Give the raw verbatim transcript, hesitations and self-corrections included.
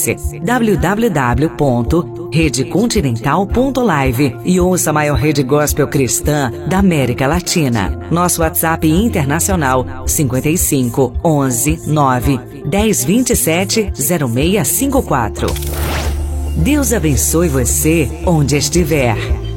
Acesse w w w ponto rede continental ponto live e ouça a maior rede gospel cristã da América Latina. Nosso WhatsApp internacional cinquenta e cinco, onze, nove, dez, vinte e sete, zero seis cinco quatro. Deus abençoe você onde estiver.